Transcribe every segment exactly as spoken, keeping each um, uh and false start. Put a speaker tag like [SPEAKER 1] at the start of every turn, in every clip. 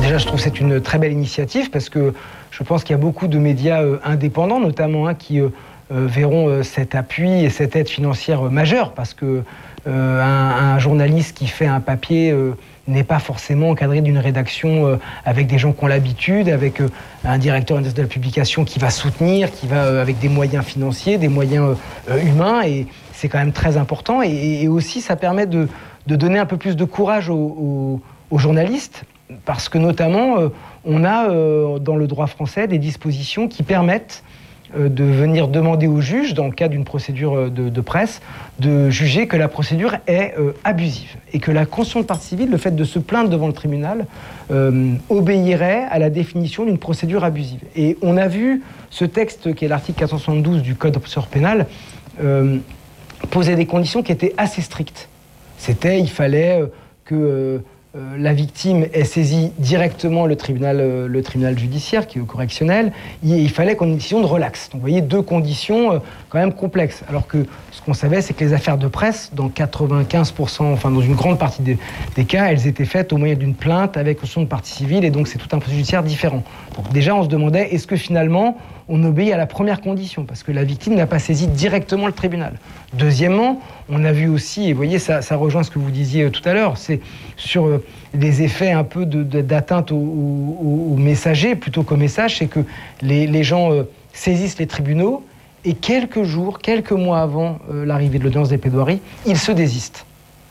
[SPEAKER 1] Déjà, je trouve que c'est une très belle initiative parce que je pense qu'il y a beaucoup de médias euh, indépendants, notamment hein, qui euh, euh, verront euh, cet appui et cette aide financière euh, majeure parce que euh, un, un journaliste qui fait un papier euh, n'est pas forcément encadré d'une rédaction euh, avec des gens qui ont l'habitude, avec euh, un directeur de la publication qui va soutenir, qui va euh, avec des moyens financiers, des moyens euh, humains, et c'est quand même très important. Et, et aussi, ça permet de, de donner un peu plus de courage aux, aux, aux journalistes, parce que notamment, euh, on a euh, dans le droit français des dispositions qui permettent euh, de venir demander au juge, dans le cadre d'une procédure de, de presse, de juger que la procédure est euh, abusive et que la constitution de partie civile, le fait de se plaindre devant le tribunal, euh, obéirait à la définition d'une procédure abusive. Et on a vu ce texte, qui est l'article quatre cent soixante-douze du Code procédure pénale, euh, poser des conditions qui étaient assez strictes. C'était, il fallait euh, que euh, Euh, la victime ait saisi directement le tribunal, euh, le tribunal judiciaire, qui est correctionnel. Il, il fallait qu'on ait une décision de relax. Donc vous voyez, deux conditions euh, quand même complexes. Alors que ce qu'on savait, c'est que les affaires de presse, dans quatre-vingt-quinze pour cent, enfin dans une grande partie des, des cas, elles étaient faites au moyen d'une plainte avec constitution de partie civile, et donc c'est tout un processus judiciaire différent. Donc déjà, on se demandait, est-ce que finalement, on obéit à la première condition, parce que la victime n'a pas saisi directement le tribunal. Deuxièmement, on a vu aussi, et vous voyez, ça, ça rejoint ce que vous disiez tout à l'heure, c'est sur euh, des effets un peu de, de, d'atteinte aux, aux, aux messagers plutôt qu'aux messages, c'est que les, les gens euh, saisissent les tribunaux, et quelques jours, quelques mois avant euh, l'arrivée de l'audience des plaidoiries, ils se désistent.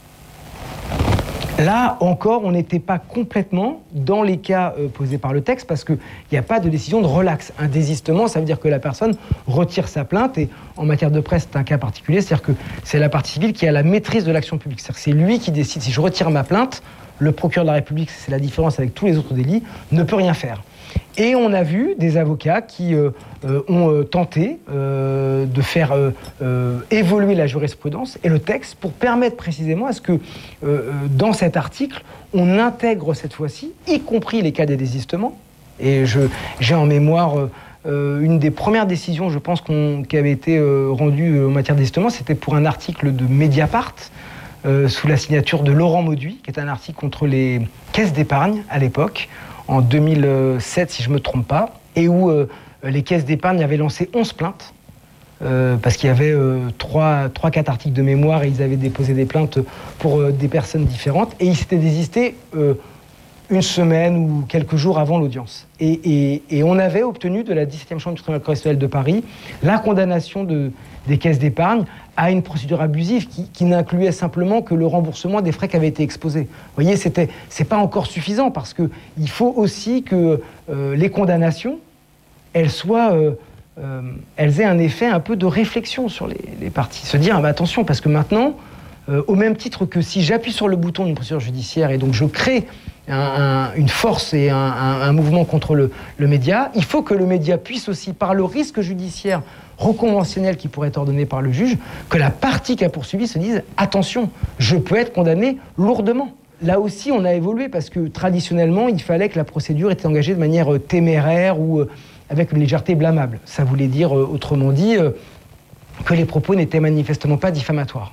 [SPEAKER 1] Là encore, on n'était pas complètement dans les cas euh, posés par le texte, parce qu'il n'y a pas de décision de relax. Un désistement, ça veut dire que la personne retire sa plainte, et en matière de presse, c'est un cas particulier, c'est-à-dire que c'est la partie civile qui a la maîtrise de l'action publique. C'est-à-dire que c'est lui qui décide. Si je retire ma plainte, le procureur de la République, c'est la différence avec tous les autres délits, ne peut rien faire. Et on a vu des avocats qui euh, euh, ont euh, tenté euh, de faire euh, euh, évoluer la jurisprudence et le texte pour permettre précisément à ce que, euh, dans cet article, on intègre cette fois-ci, y compris les cas des désistements. Et je, j'ai en mémoire euh, une des premières décisions, je pense, qu'on, qui avait été euh, rendue en matière de désistement, c'était pour un article de Mediapart, euh, sous la signature de Laurent Mauduit, qui est un article contre les caisses d'épargne à l'époque, en deux mille sept, si je ne me trompe pas, et où euh, les caisses d'épargne avaient lancé onze plaintes, euh, parce qu'il y avait euh, trois, quatre articles de mémoire, et ils avaient déposé des plaintes pour euh, des personnes différentes, et ils s'étaient désistés euh, une semaine ou quelques jours avant l'audience. Et, et, et on avait obtenu de la dix-septième chambre du tribunal correctionnel de Paris la condamnation de, des caisses d'épargne à une procédure abusive qui, qui n'incluait simplement que le remboursement des frais qui avaient été exposés. Vous voyez, c'était, c'est pas encore suffisant, parce qu'il faut aussi que euh, les condamnations, elles soient, euh, euh, elles aient un effet un peu de réflexion sur les, les parties. Se dire, ah bah attention, parce que maintenant, euh, au même titre que si j'appuie sur le bouton d'une procédure judiciaire et donc je crée un, un, une force et un, un, un mouvement contre le, le média, il faut que le média puisse aussi, par le risque judiciaire reconventionnel qui pourrait être ordonné par le juge, que la partie qui a poursuivi se dise « attention, je peux être condamné lourdement ». Là aussi, on a évolué, parce que traditionnellement, il fallait que la procédure était engagée de manière euh, téméraire ou euh, avec une légèreté blâmable. Ça voulait dire, euh, autrement dit, euh, que les propos n'étaient manifestement pas diffamatoires.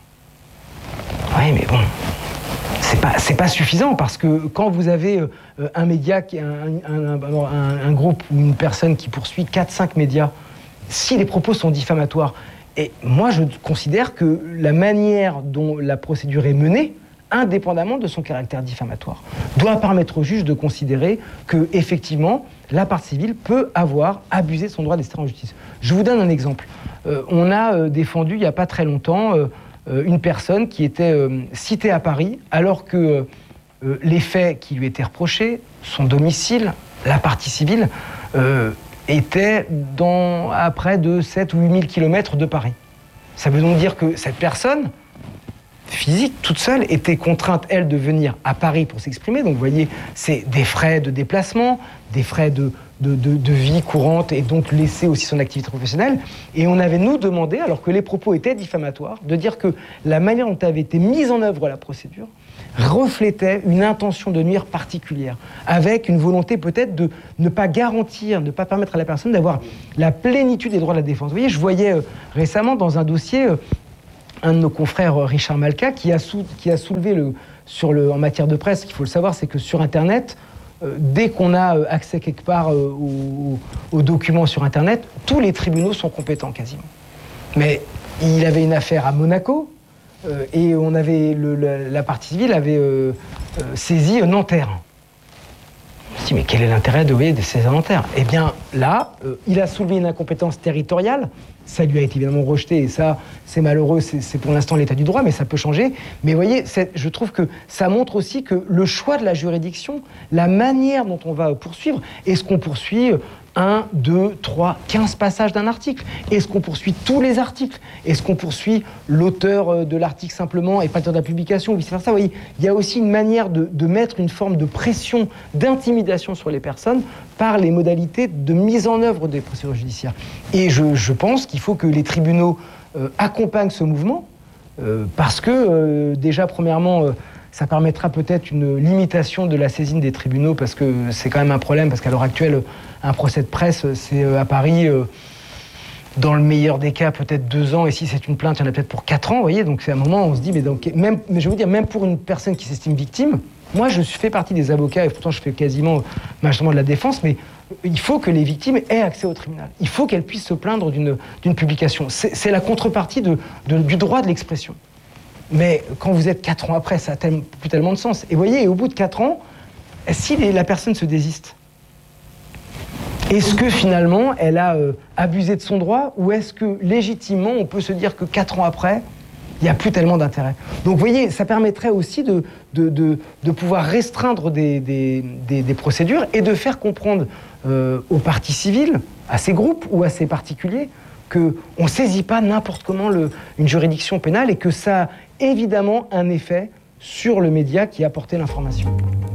[SPEAKER 1] Oui, mais bon, c'est pas, c'est pas suffisant, parce que quand vous avez euh, un média, qui, un, un, un, un groupe ou une personne qui poursuit quatre cinq médias, si les propos sont diffamatoires, et moi je considère que la manière dont la procédure est menée, indépendamment de son caractère diffamatoire, doit permettre au juge de considérer que, effectivement, la partie civile peut avoir abusé de son droit d'ester en justice. Je vous donne un exemple. Euh, on a euh, défendu, il n'y a pas très longtemps, euh, euh, une personne qui était euh, citée à Paris, alors que euh, les faits qui lui étaient reprochés, son domicile, la partie civile, euh, était dans, à près de sept ou huit mille kilomètres de Paris. Ça veut donc dire que cette personne, physique, toute seule, était contrainte, elle, de venir à Paris pour s'exprimer. Donc, vous voyez, c'est des frais de déplacement, des frais de, de, de, de vie courante, et donc laisser aussi son activité professionnelle. Et on avait, nous, demandé, alors que les propos étaient diffamatoires, de dire que la manière dont avait été mise en œuvre la procédure reflétait une intention de nuire particulière, avec une volonté peut-être de ne pas garantir, ne pas permettre à la personne d'avoir la plénitude des droits de la défense. Vous voyez, je voyais euh, récemment dans un dossier euh, un de nos confrères, Richard Malka, qui a, sou, qui a soulevé, le, sur le, en matière de presse, ce qu'il faut le savoir, c'est que sur Internet, euh, dès qu'on a euh, accès quelque part euh, aux, aux documents sur Internet, tous les tribunaux sont compétents quasiment. Mais il avait une affaire à Monaco, euh, et on avait le, la, la partie civile avait euh, euh, saisi Nanterre. Je me suis dit, mais quel est l'intérêt de, oui, de saisir Nanterre? Eh bien, là, euh, il a soulevé une incompétence territoriale. Ça lui a été évidemment rejeté, et ça, c'est malheureux, c'est pour l'instant l'état du droit, mais ça peut changer. Mais vous voyez, je trouve que ça montre aussi que le choix de la juridiction, la manière dont on va poursuivre, est-ce qu'on poursuit un, deux, trois, quinze passages d'un article? Est-ce qu'on poursuit tous les articles? Est-ce qu'on poursuit l'auteur de l'article simplement et pas l'auteur de la publication, ou vice-versa? Vous voyez, il y a aussi une manière de, de mettre une forme de pression, d'intimidation sur les personnes par les modalités de mise en œuvre des procédures judiciaires. Et je, je pense qu'il faut que les tribunaux euh, accompagnent ce mouvement, euh, parce que, euh, déjà, premièrement, euh, ça permettra peut-être une limitation de la saisine des tribunaux, parce que c'est quand même un problème, parce qu'à l'heure actuelle, un procès de presse, c'est euh, à Paris, euh, dans le meilleur des cas, peut-être deux ans, et si c'est une plainte, il y en a peut-être pour quatre ans, vous voyez, donc c'est un moment où on se dit, mais, donc, même, mais je veux dire, même pour une personne qui s'estime victime, moi je fais partie des avocats, et pourtant je fais quasiment magistralement de la défense, mais il faut que les victimes aient accès au tribunal. Il faut qu'elles puissent se plaindre d'une d'une publication. C'est la contrepartie de, de, du droit de l'expression. Mais quand vous êtes quatre ans après, ça n'a tel, plus tellement de sens. Et vous voyez, au bout de quatre ans, si les, la personne se désiste, est-ce que finalement elle a euh, abusé de son droit, ou est-ce que légitimement on peut se dire que quatre ans après, il n'y a plus tellement d'intérêt? Donc vous voyez, ça permettrait aussi de, de, de, de pouvoir restreindre des, des, des, des procédures et de faire comprendre euh, aux parties civiles, à ces groupes ou à ces particuliers, qu'on ne saisit pas n'importe comment le, une juridiction pénale, et que ça a évidemment un effet sur le média qui a porté l'information.